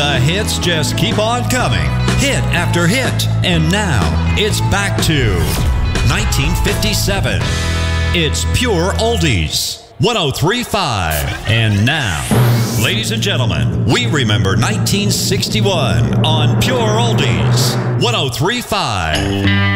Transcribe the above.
The hits just keep on coming, hit after hit. And now, it's back to 1957. It's Pure Oldies, 103.5. And now, ladies and gentlemen, we remember 1961 on Pure Oldies, 103.5.